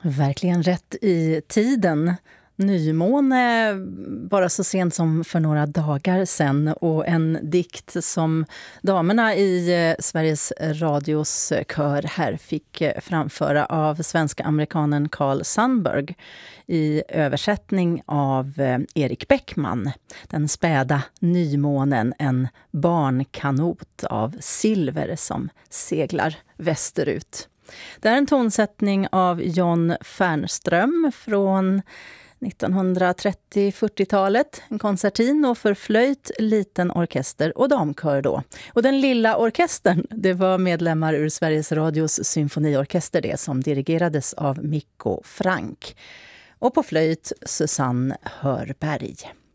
Verkligen rätt i tiden. Nymåne bara så sent som för några dagar sedan, och en dikt som damerna i Sveriges Radios kör här fick framföra av svenska amerikanen Carl Sandburg i översättning av Erik Bäckman. Den späda nymånen, en barnkanot av silver som seglar västerut. Det är en tonsättning av John Fernström från 1930-40-talet, en koncertino för flöjt, liten orkester och damkör då. Och den lilla orkestern, det var medlemmar ur Sveriges Radios symfoniorkester, det som dirigerades av Mikko Frank. Och på flöjt Susanne Hörberg.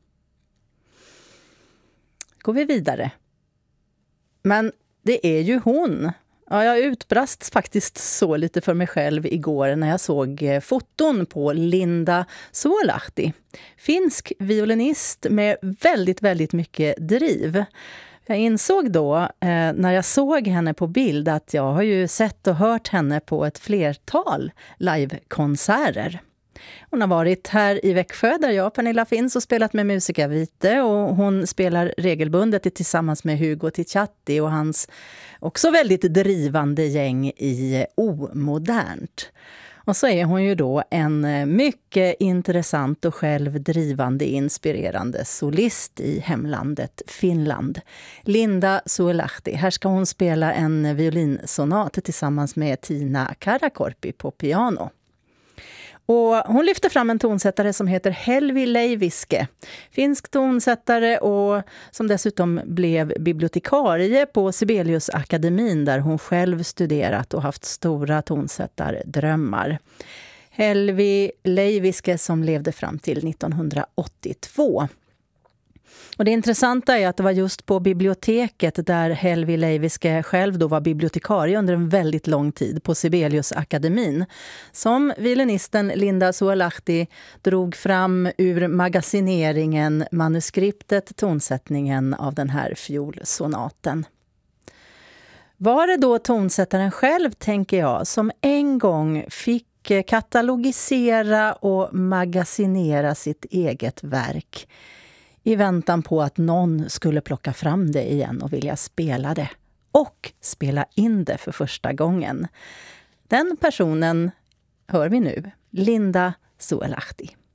Går vi vidare. Men det är ju hon. Ja, jag utbrast faktiskt så lite för mig själv igår när jag såg foton på Linda Suolahti. Finsk violinist med väldigt, väldigt mycket driv. Jag insåg då när jag såg henne på bild att jag har ju sett och hört henne på ett flertal livekonserter. Hon har varit här i Växjö där jag, Pernilla, finns och spelat med Musica Vitae, och hon spelar regelbundet tillsammans med Hugo Ticciatti och hans också väldigt drivande gäng i Omodernt. Och så är hon ju då en mycket intressant och självdrivande, inspirerande solist i hemlandet Finland. Linda Suolahti. Här ska hon spela en violinsonat tillsammans med Tina Karakorpi på piano. Och hon lyfter fram en tonsättare som heter Helvi Leiviske. Finsk tonsättare och som dessutom blev bibliotekarie på Sibeliusakademin där hon själv studerat och haft stora tonsättardrömmar. Helvi Leiviske som levde fram till 1982. Och det intressanta är att det var just på biblioteket där Helvi Leiviske själv då var bibliotekarie under en väldigt lång tid på Sibeliusakademin som violinisten Linda Suolahti drog fram ur magasineringen manuskriptet, tonsättningen av den här fiolsonaten. Var det då tonsättaren själv, tänker jag, som en gång fick katalogisera och magasinera sitt eget verk i väntan på att någon skulle plocka fram det igen och vilja spela det och spela in det för första gången. Den personen hör vi nu, Linda Suolahti.